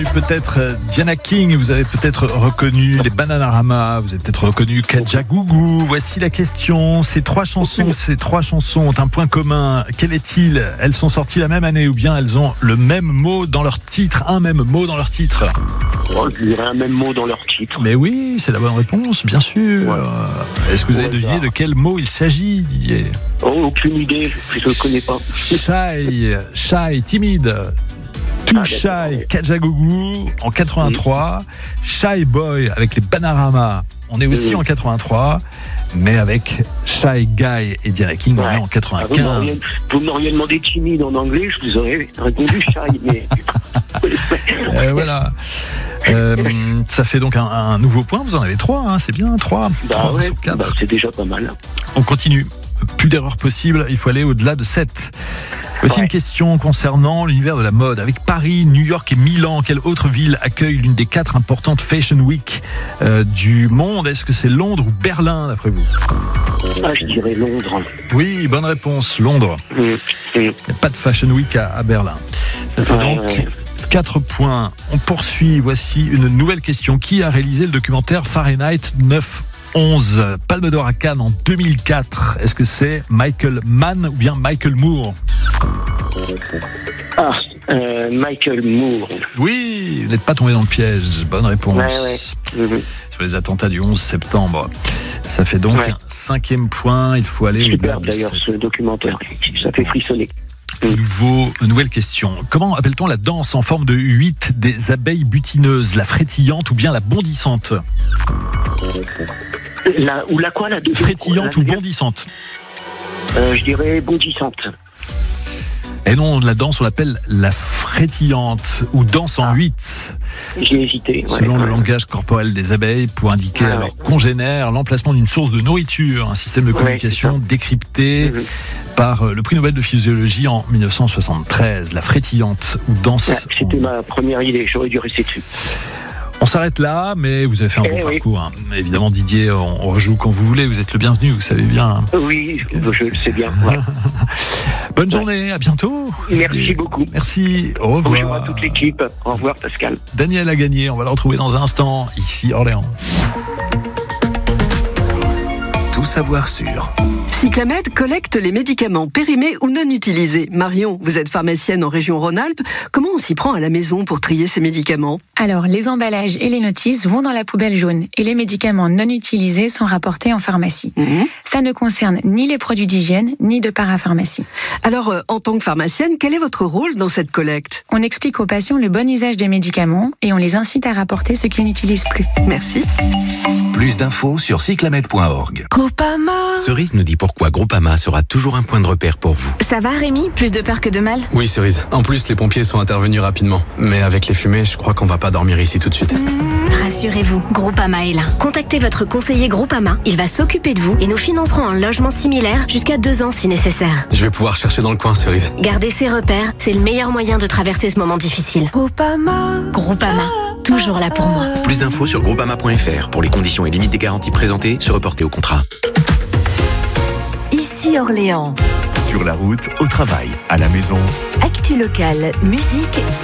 Peut-être Diana King, vous avez peut-être reconnu les Bananarama, vous avez peut-être reconnu Kajagougou. Voici la question. Ces trois chansons ont un point commun. Quel est-il? Elles sont sorties la même année ou bien elles ont le même mot dans leur titre? Un même mot dans leur titre? Je dirais un même mot dans leur titre. Mais oui, c'est la bonne réponse, bien sûr. Ouais. Est-ce que vous avez deviné de quel mot il s'agit, Didier? Aucune idée, je ne le connais pas. Shy, timide. Too Shy, Kajagougou en 83, Shy Boy avec les Bananarama, on est aussi en 83, mais avec Shy Guy et Diana King, on est en 95. Vous m'auriez demandé timide en anglais, je vous aurais répondu Shy, mais... voilà. Ça fait donc un nouveau point, vous en avez 3, hein, c'est bien, 3 sur 4. C'est déjà pas mal. On continue, plus d'erreurs possibles, il faut aller au-delà de 7. Voici une question concernant l'univers de la mode. Avec Paris, New York et Milan, quelle autre ville accueille l'une des 4 importantes Fashion Week du monde? Est-ce que c'est Londres ou Berlin, d'après vous? Je dirais Londres. Oui, bonne réponse, Londres. Il n'y a pas de Fashion Week à Berlin. Ça fait donc 4 points. On poursuit. Voici une nouvelle question. Qui a réalisé le documentaire Fahrenheit 9/11, Palme d'Or à Cannes en 2004? Est-ce que c'est Michael Mann ou bien Michael Moore? Michael Moore. Oui, vous n'êtes pas tombé dans le piège. Bonne réponse. Sur les attentats du 11 septembre. Ça fait donc un 5e point. Il faut aller au-delà de d'ailleurs ce documentaire. Ça fait frissonner. Nouvelle question. Comment appelle-t-on la danse en forme de 8 des abeilles butineuses? La frétillante ou bien la bondissante? La deuxième? Frétillante ou bondissante? Je dirais bondissante. Et non, la danse, on l'appelle la frétillante ou danse en 8. J'ai hésité. Selon le langage corporel des abeilles, pour indiquer à leurs congénères l'emplacement d'une source de nourriture, un système de communication décrypté par le prix Nobel de physiologie en 1973. La frétillante ou danse. C'était ma première idée, j'aurais dû rester dessus. On s'arrête là, mais vous avez fait un bon parcours. Hein. Évidemment, Didier, on rejoue quand vous voulez. Vous êtes le bienvenu, vous savez bien. Oui, je le sais bien. Bonne journée, à bientôt. Merci beaucoup. Merci, au revoir. Bonjour à toute l'équipe. Au revoir, Pascal. Daniel a gagné, on va le retrouver dans un instant, ici Orléans. Tout savoir sur... Cyclamed collecte les médicaments périmés ou non utilisés. Marion, vous êtes pharmacienne en région Rhône-Alpes. Comment on s'y prend à la maison pour trier ces médicaments? Alors, les emballages et les notices vont dans la poubelle jaune et les médicaments non utilisés sont rapportés en pharmacie. Ça ne concerne ni les produits d'hygiène, ni de parapharmacie. Alors, en tant que pharmacienne, quel est votre rôle dans cette collecte? On explique aux patients le bon usage des médicaments et on les incite à rapporter ce qu'ils n'utilisent plus. Merci. Plus d'infos sur cyclamed.org. Groupama. Cerise nous dit pourquoi Groupama sera toujours un point de repère pour vous. Ça va Rémi? Plus de peur que de mal? Oui Cerise, en plus les pompiers sont intervenus rapidement. Mais avec les fumées, je crois qu'on va pas dormir ici tout de suite. Rassurez-vous, Groupama est là. Contactez votre conseiller Groupama, il va s'occuper de vous et nous financerons un logement similaire jusqu'à 2 ans si nécessaire. Je vais pouvoir chercher dans le coin Cerise. Gardez ses repères, c'est le meilleur moyen de traverser ce moment difficile. Groupama, toujours là pour moi. Plus d'infos sur groupama.fr. Pour les conditions et limites des garanties présentées, se reporter au contrat. Ici Orléans. Sur la route, au travail, à la maison. Actu locale, musique